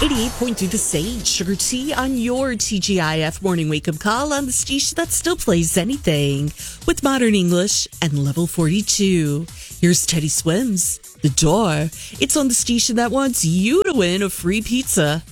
88.2 The Sage, Sugar Tea on your TGIF morning wake-up call on the station that still plays anything with modern English and level 42. Here's Teddy Swims, The Door. It's on the station that wants you to win a free pizza.